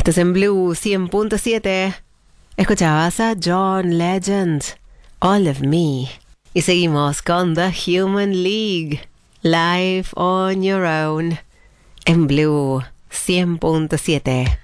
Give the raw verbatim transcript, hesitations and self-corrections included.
Estás en Blue cien punto siete. Escuchabas a John Legend, All of Me. Y seguimos con The Human League, Live on Your Own, en Blue cien punto siete.